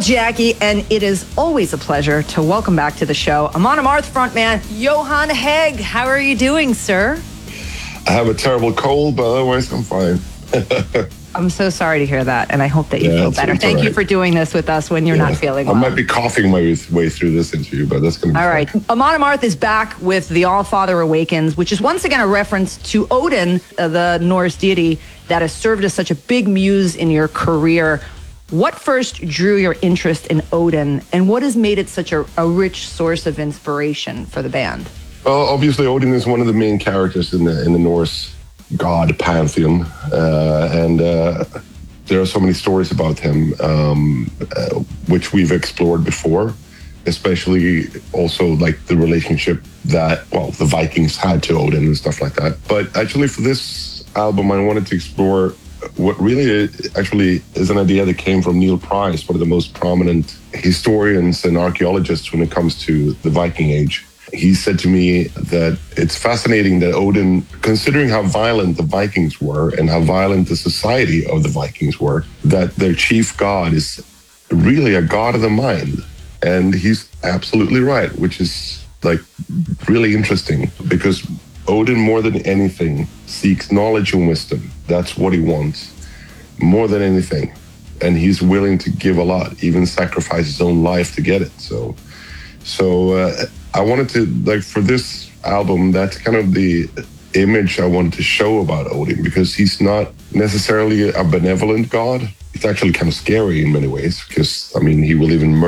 Jackie, and it is always a pleasure to welcome back to the show Amon Amarth frontman Johan Hegg. How are you doing, sir? I have a terrible cold, but otherwise I'm fine. I'm so sorry to hear that, and I hope that you feel better. Thank you for doing this with us when you're not feeling well. I might be coughing my way through this interview, but that's going to be all fine. right. Amon Amarth is back with The All-Father Awakens, which is once again a reference to Odin, the Norse deity that has served as such a big muse in your career. What first drew your interest in Odin, and what has made it such a rich source of inspiration for the band? Well, obviously Odin is one of the main characters in the Norse god pantheon, and there are so many stories about him, which we've explored before, especially also like the relationship that, well, the Vikings had to Odin and stuff like that. But actually for this album, I wanted to explore what really actually is an idea that came from Neil Price, one of the most prominent historians and archaeologists when it comes to the Viking Age. He said to me that it's fascinating that Odin, considering how violent the Vikings were and how violent the society of the Vikings were, that their chief god is really a god of the mind. And he's absolutely right, which is like really interesting because Odin, more than anything, seeks knowledge and wisdom. That's what he wants, more than anything. And he's willing to give a lot, even sacrifice his own life to get it. So I wanted to, like, for this album, that's kind of the image I wanted to show about Odin, because he's not necessarily a benevolent god. It's actually kind of scary in many ways, because, I mean, he will even murder